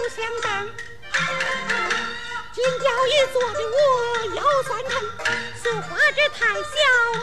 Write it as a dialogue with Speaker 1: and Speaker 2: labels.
Speaker 1: 相争。今教育做的我腰酸疼，说话这太小